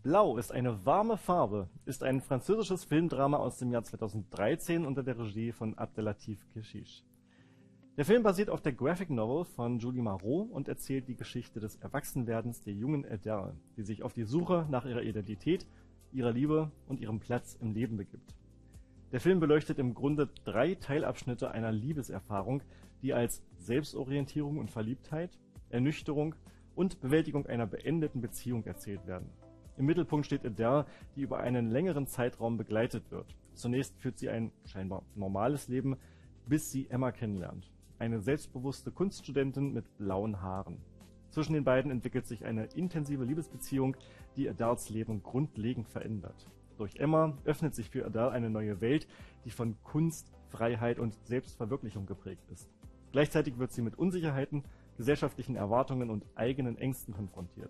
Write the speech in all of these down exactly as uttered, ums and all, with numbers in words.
Blau ist eine warme Farbe ist ein französisches Filmdrama aus dem Jahr zweitausenddreizehn unter der Regie von Abdelatif Kechiche. Der Film basiert auf der Graphic Novel von Julie Marot und erzählt die Geschichte des Erwachsenwerdens der jungen Adele, die sich auf die Suche nach ihrer Identität, ihrer Liebe und ihrem Platz im Leben begibt. Der Film beleuchtet im Grunde drei Teilabschnitte einer Liebeserfahrung, die als Selbstorientierung und Verliebtheit, Ernüchterung und Bewältigung einer beendeten Beziehung erzählt werden. Im Mittelpunkt steht Adele, die über einen längeren Zeitraum begleitet wird. Zunächst führt sie ein scheinbar normales Leben, bis sie Emma kennenlernt. Eine selbstbewusste Kunststudentin mit blauen Haaren. Zwischen den beiden entwickelt sich eine intensive Liebesbeziehung, die Adeles Leben grundlegend verändert. Durch Emma öffnet sich für Adele eine neue Welt, die von Kunst, Freiheit und Selbstverwirklichung geprägt ist. Gleichzeitig wird sie mit Unsicherheiten, gesellschaftlichen Erwartungen und eigenen Ängsten konfrontiert.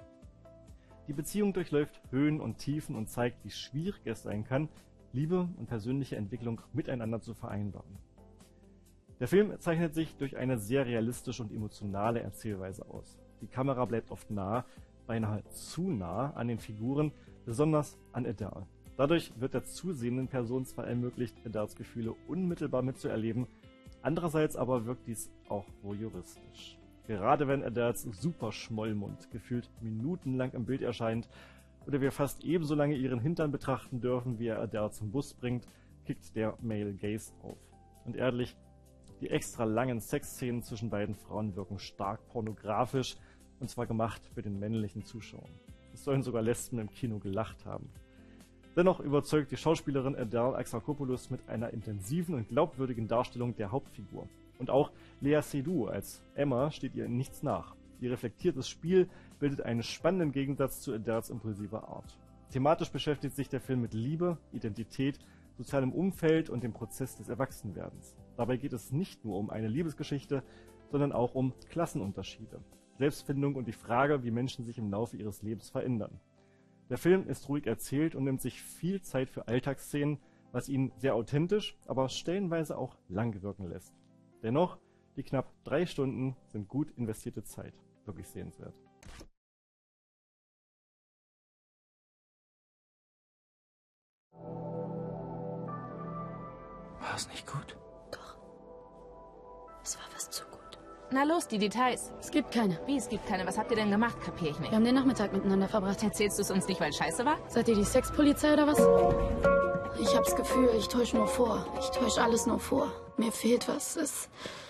Die Beziehung durchläuft Höhen und Tiefen und zeigt, wie schwierig es sein kann, Liebe und persönliche Entwicklung miteinander zu vereinbaren. Der Film zeichnet sich durch eine sehr realistische und emotionale Erzählweise aus. Die Kamera bleibt oft nah, beinahe zu nah an den Figuren, besonders an Adele. Dadurch wird der zusehenden Person zwar ermöglicht, Adeles Gefühle unmittelbar mitzuerleben, andererseits aber wirkt dies auch voyeuristisch. Gerade wenn Adeles Superschmollmund gefühlt minutenlang im Bild erscheint oder wir fast ebenso lange ihren Hintern betrachten dürfen, wie er Adele zum Bus bringt, kickt der Male Gaze auf. Und ehrlich, die extra langen Sexszenen zwischen beiden Frauen wirken stark pornografisch, und zwar gemacht für den männlichen Zuschauer. Es sollen sogar Lesben im Kino gelacht haben. Dennoch überzeugt die Schauspielerin Adele Exarchopoulos mit einer intensiven und glaubwürdigen Darstellung der Hauptfigur. Und auch Léa Seydoux als Emma steht ihr in nichts nach. Ihr reflektiertes Spiel bildet einen spannenden Gegensatz zu Adeles impulsiver Art. Thematisch beschäftigt sich der Film mit Liebe, Identität, sozialem Umfeld und dem Prozess des Erwachsenwerdens. Dabei geht es nicht nur um eine Liebesgeschichte, sondern auch um Klassenunterschiede, Selbstfindung und die Frage, wie Menschen sich im Laufe ihres Lebens verändern. Der Film ist ruhig erzählt und nimmt sich viel Zeit für Alltagsszenen, was ihn sehr authentisch, aber stellenweise auch lang wirken lässt. Dennoch, die knapp drei Stunden sind gut investierte Zeit. Wirklich sehenswert. War es nicht gut? Doch. Es war fast zu gut. Na los, die Details. Es gibt keine. Wie, es gibt keine? Was habt ihr denn gemacht? Kapier ich nicht. Wir haben den Nachmittag miteinander verbracht. Erzählst du es uns nicht, weil scheiße war? Seid ihr die Sexpolizei oder was? Ich hab's Gefühl, ich täusche nur vor. Ich täusche alles nur vor. Mir fehlt was. Es...